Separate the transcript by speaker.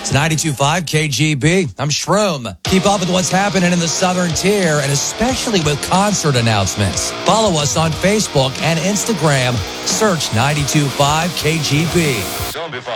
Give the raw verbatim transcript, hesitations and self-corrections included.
Speaker 1: It's ninety-two point five K G B. I'm Shroom. Keep up with what's happening in the Southern Tier, and especially with concert announcements. Follow us on Facebook and Instagram. Search ninety-two point five K G B.